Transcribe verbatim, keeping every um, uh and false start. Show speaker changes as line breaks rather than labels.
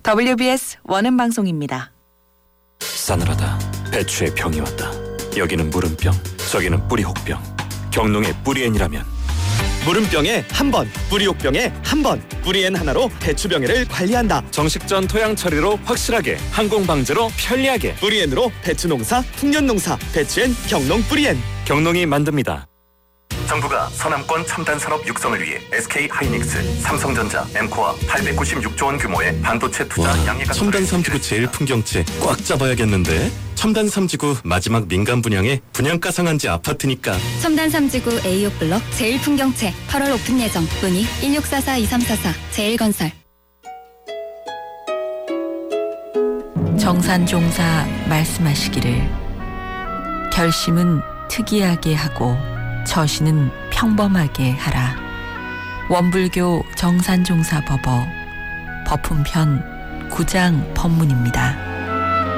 더블유비에스 원음 방송입니다.
싸늘하다. 배추에 병이 왔다. 여기는 물음병, 저기는 뿌리혹병. 경농의 뿌리엔이라면
물음병에 한 번, 뿌리혹병에 한 번. 뿌리엔 하나로 배추병해를 관리한다.
정식전 토양 처리로 확실하게, 항공 방제로 편리하게.
뿌리엔으로 배추 농사, 풍년 농사. 배추엔 경농 뿌리엔.
경농이 만듭니다.
정부가 서남권 첨단 산업 육성을 위해 에스케이하이닉스, 삼성전자, 엠코와 팔백구십육조 원 규모의 반도체 투자 양해가
첨단 삼지구 제일 풍경채 꽉 잡아야겠는데. 첨단 삼지구 마지막 민간 분양에 분양가 상한제 아파트니까.
첨단 삼지구 에이오 블럭 제일 풍경채 팔월 오픈 예정. 문의 일육사사 이삼사사 제일건설.
정산종사 말씀하시기를 결심은 특이하게 하고 처신은 평범하게 하라. 원불교 정산종사 법어 법훈편 구 장 법문입니다.